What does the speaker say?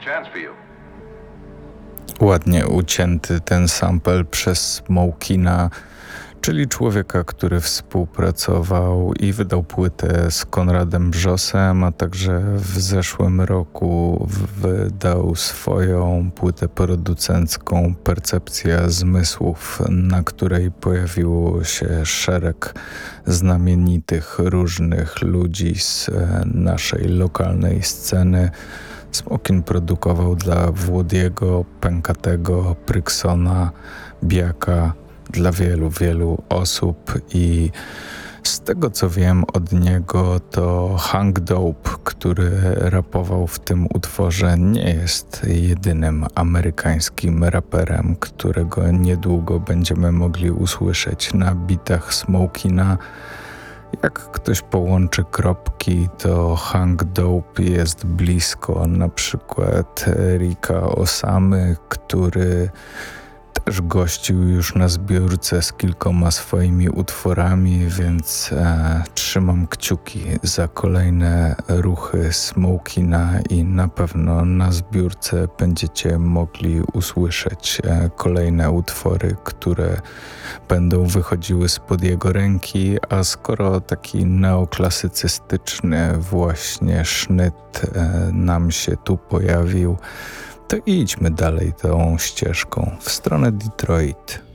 Ładnie ucięty ten sample przez Smokina, czyli człowieka, który współpracował i wydał płytę z Konradem Brzosem, a także w zeszłym roku wydał swoją płytę producencką Percepcja Zmysłów, na której pojawiło się szereg znamienitych różnych ludzi z naszej lokalnej sceny. Smokin produkował dla Włodiego, Pękatego, Pryksona, Biaka, dla wielu osób i z tego co wiem od niego to Hank Dope, który rapował w tym utworze, nie jest jedynym amerykańskim raperem, którego niedługo będziemy mogli usłyszeć na bitach Smokina. Jak ktoś połączy kropki, to Hank Dope jest blisko na przykład Rika Osamy, który też gościł już na zbiórce z kilkoma swoimi utworami, więc trzymam kciuki za kolejne ruchy Smokina i na pewno na zbiórce będziecie mogli usłyszeć kolejne utwory, które będą wychodziły spod jego ręki, a skoro taki neoklasycystyczny właśnie sznyt nam się tu pojawił, to idźmy dalej tą ścieżką w stronę Detroit.